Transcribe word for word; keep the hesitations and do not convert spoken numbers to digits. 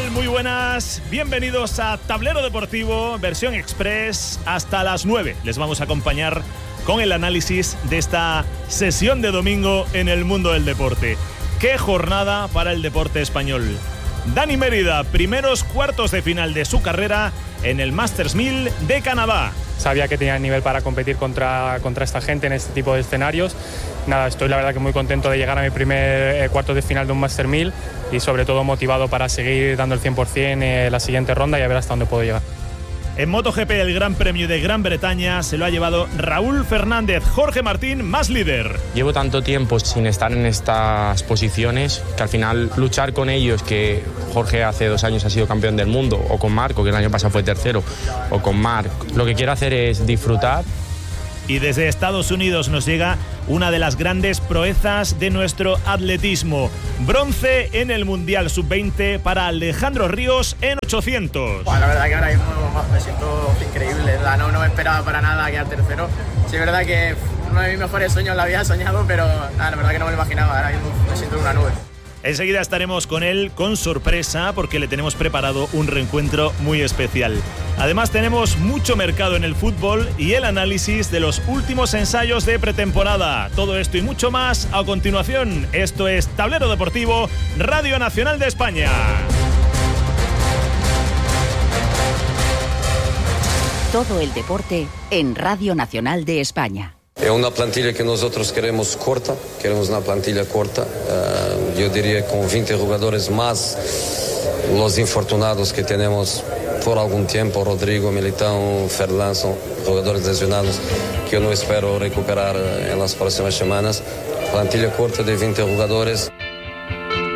tal? Muy buenas, bienvenidos a Tablero Deportivo, versión express, hasta las nueve. Les vamos a acompañar con el análisis de esta sesión de domingo en el mundo del deporte. ¡Qué jornada para el deporte español! Dani Mérida, primeros cuartos de final de su carrera en el Masters mil de Canadá. Sabía que tenía el nivel para competir contra, contra esta gente en este tipo de escenarios. Nada, estoy la verdad que muy contento de llegar a mi primer eh, cuarto de final de un Masters mil y sobre todo motivado para seguir dando el cien por ciento en la siguiente ronda y a ver hasta dónde puedo llegar. En MotoGP, el Gran Premio de Gran Bretaña se lo ha llevado Raúl Fernández. Jorge Martín, más líder. Llevo tanto tiempo sin estar en estas posiciones que al final luchar con ellos, que Jorge hace dos años ha sido campeón del mundo, o con Marco, que el año pasado fue tercero, o con Marc, lo que quiero hacer es disfrutar. Y desde Estados Unidos nos llega una de las grandes proezas de nuestro atletismo. Bronce en el Mundial sub veinte para Alejandro Ríos en ochocientos. Bueno, la verdad que ahora mismo me siento increíble. No, no me esperaba para nada quedar tercero. Sí, es verdad que uno de mis mejores sueños lo había soñado, pero nada, la verdad que no me lo imaginaba. Ahora mismo me siento en una nube. Enseguida estaremos con él con sorpresa porque le tenemos preparado un reencuentro muy especial. Además tenemos mucho mercado en el fútbol y el análisis de los últimos ensayos de pretemporada. Todo esto y mucho más a continuación. Esto es Tablero Deportivo, Radio Nacional de España. Todo el deporte en Radio Nacional de España. Es una plantilla que nosotros queremos corta, queremos una plantilla corta, uh, yo diría con veinte jugadores más los infortunados que tenemos por algún tiempo, Rodrigo, Militão, Ferland, son jugadores lesionados que yo no espero recuperar en las próximas semanas. Plantilla corta de veinte jugadores.